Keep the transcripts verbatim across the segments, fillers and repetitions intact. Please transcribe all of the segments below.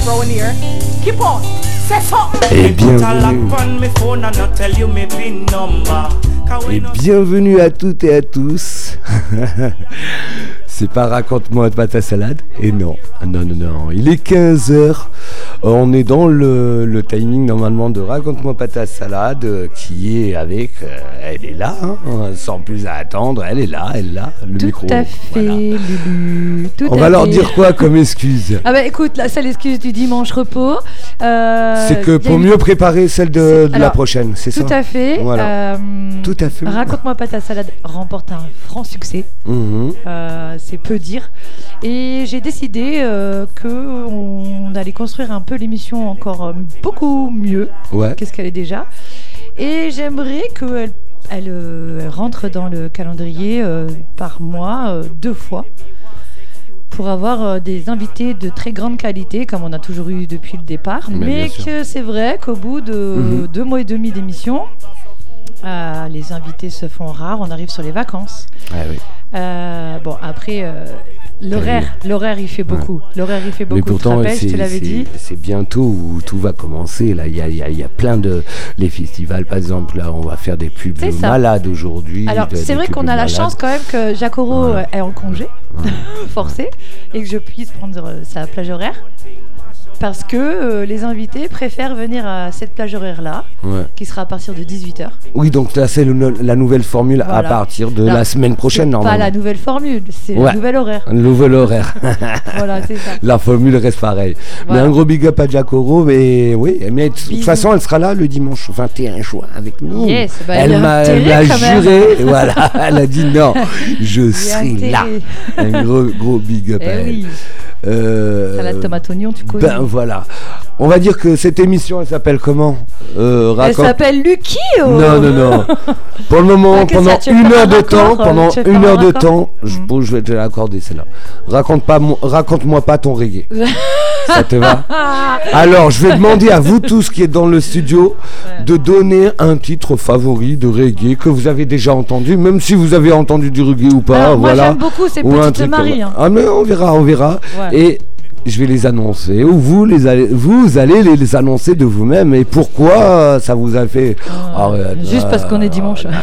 Et bienvenue. Et bienvenue à toutes et à tous. C'est pas raconte-moi de pâte à salade. Et non, non, non, non. Il est quinze heures. On est dans le, le timing normalement de raconte-moi pâte à salade euh, qui est avec. Euh, elle est là, hein, sans plus à attendre. Elle est là, elle est là. Le Tout micro. Tout à fait, voilà. Lulu. Tout On à va fait. leur dire quoi comme excuse? Ah bah écoute, la seule excuse du dimanche repos. Euh, c'est que pour mieux préparer celle de, de Alors, la prochaine, c'est tout ça? Tout à fait. Voilà. Euh, tout à fait. Raconte-moi pâte à salade remporte un franc succès. Mmh. Euh, c'est peu dire. Et j'ai décidé euh, qu'on allait construire un peu l'émission encore euh, beaucoup mieux ouais. qu'est-ce qu'elle est déjà. Et j'aimerais qu'elle elle, euh, elle rentre dans le calendrier euh, par mois euh, deux fois. Pour avoir euh, des invités de très grande qualité, comme on a toujours eu depuis le départ. Mais, mais que c'est vrai qu'au bout de mmh. deux mois et demi d'émission, euh, les invités se font rares, on arrive sur les vacances. Ah oui. Euh, bon, après, euh, l'horaire, oui. l'horaire, il fait beaucoup. Ouais. L'horaire, il fait beaucoup. Mais pourtant, tu te rappelles, je te l'avais dit. C'est bientôt où tout va commencer. Là, il y a, y, a, y a plein de les festivals, par exemple. Là, on va faire des pubs malades aujourd'hui. Alors, de, c'est vrai qu'on a malades. La chance quand même que Jacques Auro ouais. est en congé, ouais. forcé, ouais. et que je puisse prendre euh, sa plage horaire. Parce que euh, les invités préfèrent venir à cette plage horaire-là, ouais. qui sera à partir de dix-huit heures. Oui, donc là, c'est le, la nouvelle formule voilà. à partir de là, la semaine prochaine, normalement. Pas la nouvelle formule, c'est ouais. le nouvel horaire. Le nouvel horaire. Voilà, c'est ça. La formule reste pareille. Voilà. Mais un gros big up à Jacques Auro, mais oui, mais de toute façon, elle sera là le dimanche vingt et un juin avec nous. Yes, bah, elle m'a, elle m'a juré, voilà, elle a dit non, je serai là. Un gros, gros big up eh à elle. Oui. Euh, Salade tomate oignon, tu connais. Ben voilà. On va dire que cette émission, elle s'appelle comment euh, raconte... Elle s'appelle Lucky. Oh non, non, non. Pour le moment, ah, pendant ça, une heure de temps, euh, pendant une heure de temps, mmh. je, bon, je vais te l'accorder celle-là. Raconte pas, mon, raconte-moi pas ton reggae. Ça te va? Alors, je vais demander à vous tous qui êtes dans le studio ouais. de donner un titre favori de reggae que vous avez déjà entendu, même si vous avez entendu du reggae ou pas. Alors, voilà. Moi, j'aime beaucoup ces petites Marie. Hein. Ah, mais on verra, on verra. Ouais. Et je vais les annoncer, ou vous, les allez, vous allez les, les annoncer de vous-même. Et pourquoi ça vous a fait ah, euh, juste euh, parce qu'on est dimanche. Non,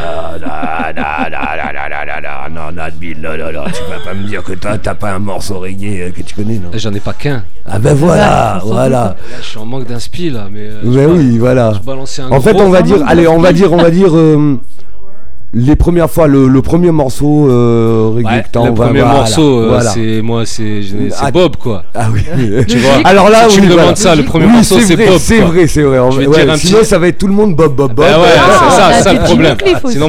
non, non, tu vas pas me dire que toi, t'as pas un morceau reggae que tu connais, non? J'en ai pas qu'un. Ah ben voilà, voilà. Là, je suis en manque d'inspi là, mais. Euh, mais oui, voilà. Un en fait, on va dire, allez, on va dire, on va dire. Euh, Les premières fois, le, le premier morceau euh, reggae ouais, que t'as, le premier voilà, morceau, euh, voilà. c'est moi, c'est, c'est ah, Bob quoi. Ah oui. Tu vois. Alors là, si oui, tu me voilà. demandes ça, le premier oui, morceau, c'est, c'est vrai, Bob. C'est quoi. vrai, c'est vrai. Je vais ouais, dire un sinon, petit... ça va être tout le monde Bob, Bob, Bob. Bah ouais, ah, c'est ça, c'est ça le problème. Sinon,